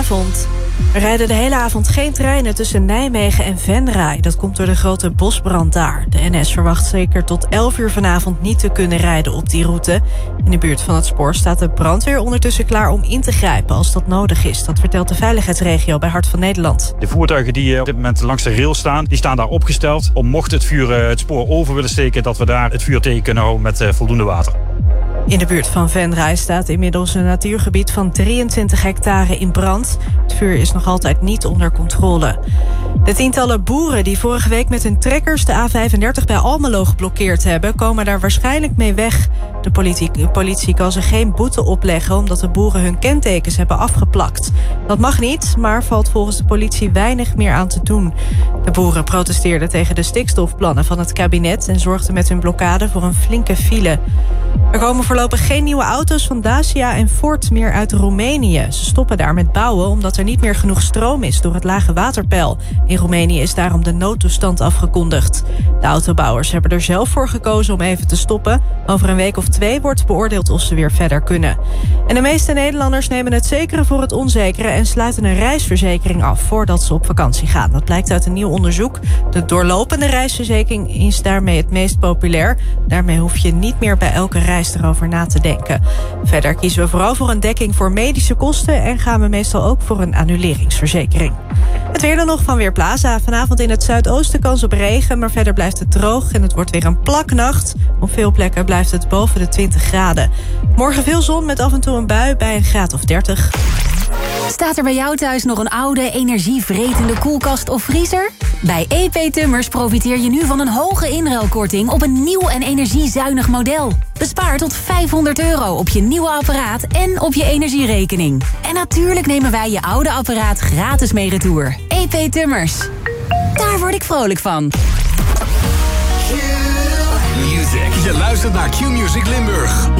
Goedenavond. Er rijden de hele avond geen treinen tussen Nijmegen en Venray. Dat komt door de grote bosbrand daar. De NS verwacht zeker tot 11 uur vanavond niet te kunnen rijden op die route. In de buurt van het spoor staat de brandweer ondertussen klaar om in te grijpen als dat nodig is. Dat vertelt de veiligheidsregio bij Hart van Nederland. De voertuigen die op dit moment langs de rail staan, die staan daar opgesteld. Om mocht het vuur het spoor over willen steken, dat we daar het vuur tegen kunnen houden met voldoende water. In de buurt van Venray staat inmiddels een natuurgebied van 23 hectare in brand. Het vuur is nog altijd niet onder controle. De tientallen boeren die vorige week met hun trekkers de A35 bij Almelo geblokkeerd hebben, komen daar waarschijnlijk mee weg. De politie kan ze geen boete opleggen omdat de boeren hun kentekens hebben afgeplakt. Dat mag niet, maar valt volgens de politie weinig meer aan te doen. De boeren protesteerden tegen de stikstofplannen van het kabinet en zorgden met hun blokkade voor een flinke file. Er komen voorlopig geen nieuwe auto's van Dacia en Ford meer uit Roemenië. Ze stoppen daar met bouwen omdat er niet meer genoeg stroom is door het lage waterpeil. In Roemenië is daarom de noodtoestand afgekondigd. De autobouwers hebben er zelf voor gekozen om even te stoppen. Over een week of 2 wordt beoordeeld of ze weer verder kunnen. En de meeste Nederlanders nemen het zekere voor het onzekere en sluiten een reisverzekering af voordat ze op vakantie gaan. Dat blijkt uit een nieuw onderzoek. De doorlopende reisverzekering is daarmee het meest populair. Daarmee hoef je niet meer bij elke reis erover na te denken. Verder kiezen we vooral voor een dekking voor medische kosten en gaan we meestal ook voor een annuleringsverzekering. Het weer dan nog van Weerplaza. Vanavond in het zuidoosten kans op regen, maar verder blijft het droog en het wordt weer een plaknacht. Op veel plekken blijft het boven de 20 graden. Morgen veel zon met af en toe een bui bij een graad of 30. Staat er bij jou thuis nog een oude, energievretende koelkast of vriezer? Bij EP Tummers profiteer je nu van een hoge inruilkorting op een nieuw en energiezuinig model. Bespaar tot €500 op je nieuwe apparaat en op je energierekening. En natuurlijk nemen wij je oude apparaat gratis mee retour. EP Tummers. Daar word ik vrolijk van. Je luistert naar Q-Music Limburg.